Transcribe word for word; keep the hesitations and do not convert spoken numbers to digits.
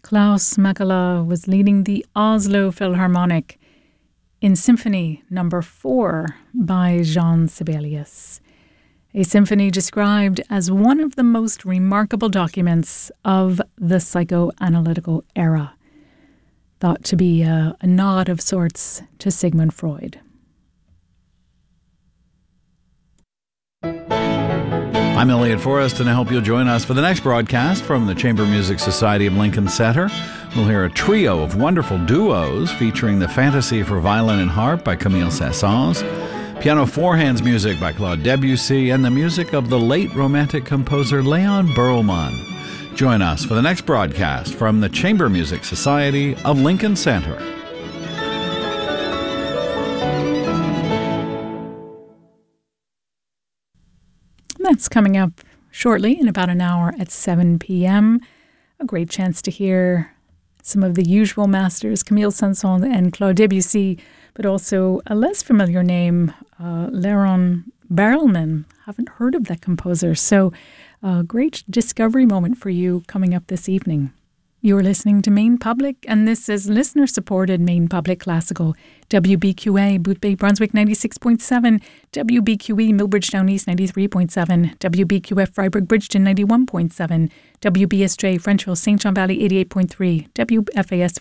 Klaus Makala was leading the Oslo Philharmonic in Symphony Number Four by Jean Sibelius, a symphony described as one of the most remarkable documents of the psychoanalytical era, thought to be a, a nod of sorts to Sigmund Freud. I'm Elliot Forrest, and I hope you'll join us for the next broadcast from the Chamber Music Society of Lincoln Center. We'll hear a trio of wonderful duos featuring the Fantasy for Violin and Harp by Camille Saint-Saëns, piano four-hands music by Claude Debussy, and the music of the late Romantic composer Leon Berlman. Join us for the next broadcast from the Chamber Music Society of Lincoln Center. That's coming up shortly in about an hour at seven p.m. A great chance to hear some of the usual masters, Camille Saint-Saëns and Claude Debussy, but also a less familiar name, uh, Leon Berlman. Haven't heard of that composer. So a great discovery moment for you coming up this evening. You're listening to Maine Public, and this is listener-supported Maine Public Classical. W B Q A, Boothbay, Brunswick ninety-six point seven, W B Q E, Millbridge Down East ninety-three point seven, W B Q F, Freiburg, Bridgeton ninety-one point seven, W B S J, Frenchville, Saint John Valley eighty-eight point three, W F A S